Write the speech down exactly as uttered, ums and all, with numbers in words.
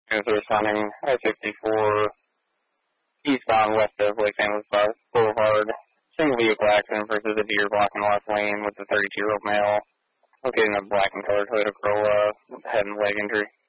As we're responding I sixty-four eastbound west of Lake San Luis Boulevard. Single vehicle accident versus a deer blocking the left lane with a thirty-two-year-old male. Located in a black and colored Toyota Corolla with head and leg injury.